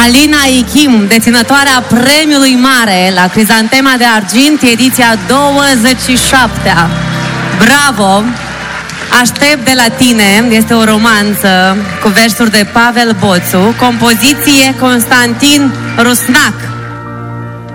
Alina Ichim, deținătoarea premiului mare la Crizantema de Argint, ediția 27-a. Bravo! Aștept de la tine este o romanță cu versuri de Pavel Boțu, compoziție Constantin Rusnac.